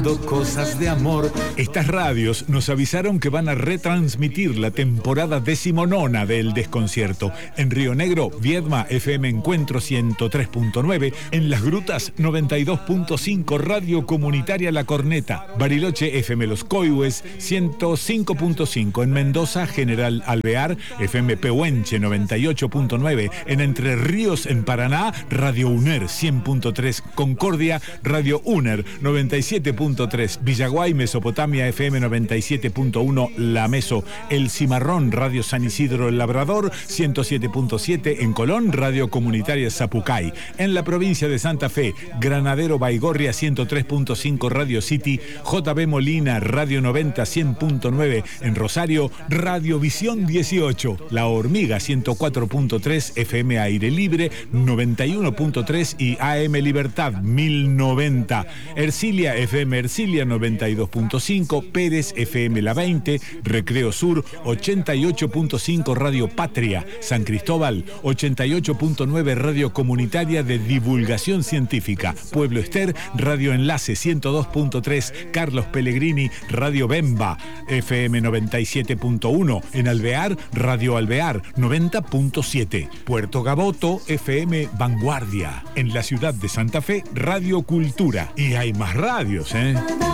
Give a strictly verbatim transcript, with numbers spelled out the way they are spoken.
contando cosas de amor. Estas radios nos avisaron que van a retransmitir la temporada decimonona de El Desconcierto. En Río Negro, Viedma, F M Encuentro ciento tres punto nueve. En Las Grutas, noventa y dos punto cinco, Radio Comunitaria La Corneta. Bariloche, F M Los Coihues, ciento cinco punto cinco. En Mendoza, General Alvear, F M Pehuenche, noventa y ocho punto nueve. En Entre Ríos, en Paraná, Radio UNER, cien punto tres. Concordia, Radio UNER, noventa y siete punto tres. Villaguay, Mesopotamia, F M noventa y siete punto uno. La Meso. El Cimarrón, Radio San Isidro El Labrador, ciento siete punto siete. En Colón, Radio Comunitaria Zapucay. En la provincia de Santa Fe, Granadero Baigorria, ciento tres punto cinco. Radio City. J B Molina, Radio noventa, cien punto nueve. En Rosario, Radio Visión dieciocho. La Hormiga, ciento cuatro punto tres. F M Aire Libre, noventa y uno punto tres. Y A M Libertad, mil noventa. Ercilia, F M Ercilia, noventa y dos punto cinco. Pérez, F M La veinte. Recreo Sur, ochenta y ocho punto cinco. Radio Patria. San Cristóbal, ochenta y ocho punto nueve. Radio Comunitaria de Divulgación Científica. Pueblo Ester, Radio Enlace, ciento dos punto tres. Carlos Pellegrini, Radio Bemba, F M noventa y siete punto uno. En Alvear, Radio Alvear, noventa punto siete. Puerto Gaboto, F M Vanguardia. En la ciudad de Santa Fe, Radio Cultura. Y hay más radios, ¿eh?